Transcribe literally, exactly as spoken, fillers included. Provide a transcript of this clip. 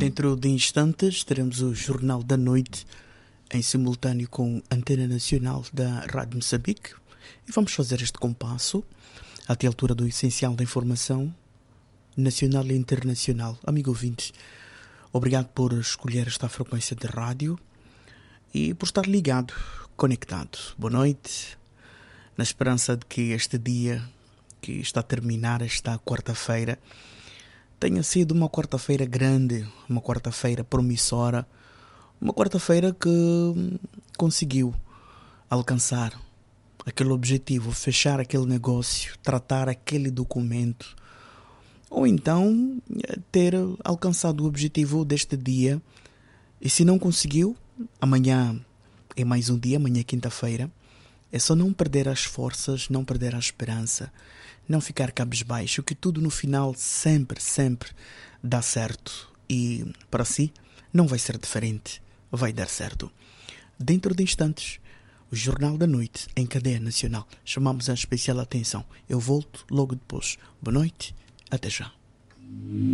Dentro de instantes teremos o Jornal da Noite em simultâneo com a Antena Nacional da Rádio Moçambique e vamos fazer este compasso até a altura do essencial da informação nacional e internacional. Amigo ouvinte, obrigado por escolher esta frequência de rádio e por estar ligado, conectado. Boa noite, na esperança de que este dia que está a terminar, esta quarta-feira, tenha sido uma quarta-feira grande, uma quarta-feira promissora, uma quarta-feira que conseguiu alcançar aquele objetivo, fechar aquele negócio, tratar aquele documento, ou então ter alcançado o objetivo deste dia. E se não conseguiu, amanhã é mais um dia, amanhã é quinta-feira. É só não perder as forças, não perder a esperança, não ficar cabisbaixo, que tudo no final sempre, sempre dá certo. E para si não vai ser diferente, vai dar certo. Dentro de instantes, o Jornal da Noite em cadeia nacional. Chamamos a especial atenção. Eu volto logo depois. Boa noite, até já.